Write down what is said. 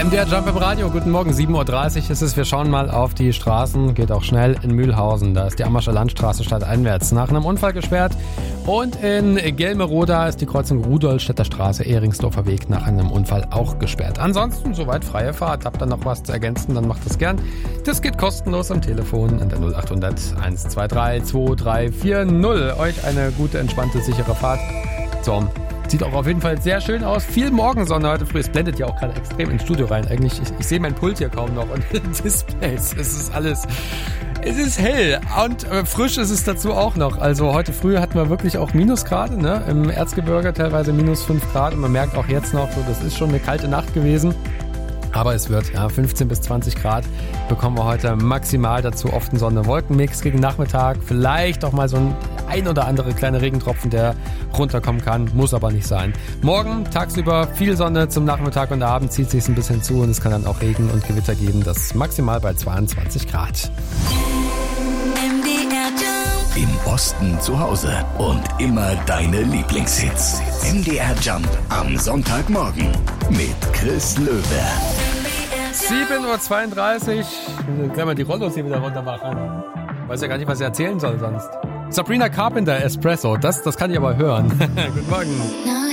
MDR Jump im Radio, guten Morgen, 7.30 Uhr ist es. Wir schauen mal auf die Straßen, geht auch schnell in Mühlhausen. Da ist die Ammerscher Landstraße stadteinwärts nach einem Unfall gesperrt. Und in Gelmeroda ist die Kreuzung Rudolstädter Straße, Ehringsdorfer Weg nach einem Unfall auch gesperrt. Ansonsten soweit freie Fahrt. Habt ihr noch was zu ergänzen, dann macht das gern. Das geht kostenlos am Telefon an der 0800 123 2340. Euch eine gute, entspannte, sichere Fahrt. So. Sieht auch auf jeden Fall sehr schön aus. Viel Morgensonne heute früh. Es blendet ja auch gerade extrem ins Studio rein. Eigentlich, ich sehe mein Pult hier kaum noch und Displays. Es ist alles, es ist hell und frisch ist es dazu auch noch. Also heute früh hatten wir wirklich auch Minusgrade, ne? Im Erzgebirge teilweise minus 5 Grad und man merkt auch jetzt noch, so, das ist schon eine kalte Nacht gewesen. Aber es wird 15 bis 20 Grad bekommen wir heute maximal, dazu oft ein Sonne-Wolken-Mix gegen Nachmittag. Vielleicht auch mal so ein oder andere kleine Regentropfen, der runterkommen kann, muss aber nicht sein. Morgen tagsüber viel Sonne, zum Nachmittag und Abend zieht sich ein bisschen zu und es kann dann auch Regen und Gewitter geben, das maximal bei 22 Grad. Im Osten zu Hause und immer deine Lieblingshits. MDR Jump am Sonntagmorgen mit Chris Löwe. 7.32 Uhr. Können wir die Rollos hier wieder runter machen? Weiß ja gar nicht, was ich erzählen soll sonst. Sabrina Carpenter, Espresso. Das kann ich aber hören. Guten Morgen.